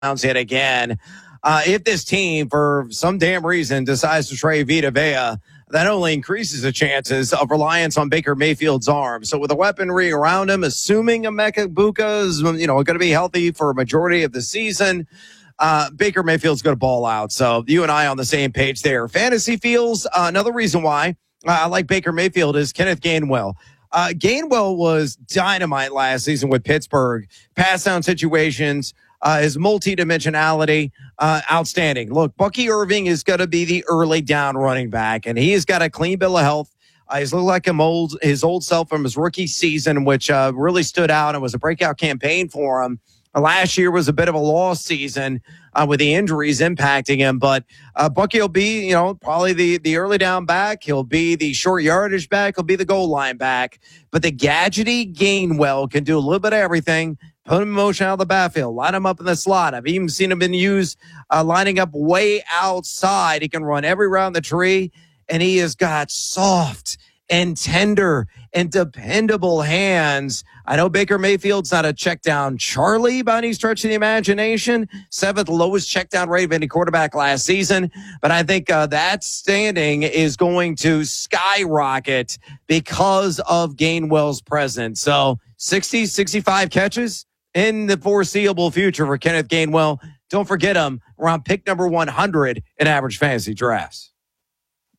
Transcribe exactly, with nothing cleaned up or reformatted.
yet again. Uh, if this team, for some damn reason, decides to trade Vita Vea, that only increases the chances of reliance on Baker Mayfield's arm. So with the weaponry around him, assuming Emeka Egbuka is, you know, going to be healthy for a majority of the season, uh, Baker Mayfield's going to ball out. So you and I on the same page there. Fantasy feels, uh, another reason why uh, I like Baker Mayfield is Kenneth Gainwell. Uh, Gainwell was dynamite last season with Pittsburgh. Pass down situations, uh, his multidimensionality, uh, outstanding. Look, Bucky Irving is going to be the early down running back, and he has got a clean bill of health. Uh, he's looked like him old, his old self from his rookie season, which uh, really stood out and was a breakout campaign for him. Last year was a bit of a lost season uh, with the injuries impacting him, but uh, Bucky will be, you know, probably the, the early down back. He'll be the short yardage back. He'll be the goal line back. But the gadgety Gainwell can do a little bit of everything. Put him in motion out of the backfield. Line him up in the slot. I've even seen him been used uh, lining up way outside. He can run every round the tree, and he has got soft and tender and dependable hands. I know Baker Mayfield's not a check down Charlie by any stretch of the imagination. Seventh lowest check down rate of any quarterback last season. But I think uh, that standing is going to skyrocket because of Gainwell's presence. So sixty, sixty-five catches in the foreseeable future for Kenneth Gainwell. Don't forget him around pick number one hundred in average fantasy drafts.